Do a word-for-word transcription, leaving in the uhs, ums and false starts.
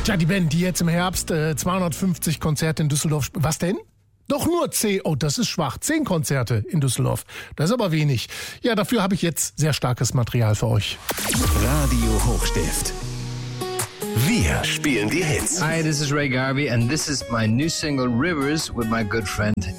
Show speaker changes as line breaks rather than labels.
Tja, die Band, die jetzt im Herbst äh, zweihundertfünfzig Konzerte in Düsseldorf sp- Was denn? Doch nur zehn. Oh, das ist schwach. Zehn Konzerte in Düsseldorf. Das ist aber wenig. Ja, dafür habe ich jetzt sehr starkes Material für euch.
Radio Hochstift. Wir spielen die Hits.
Hi, this is Ray Garvey, and this is my new single Rivers with my good friend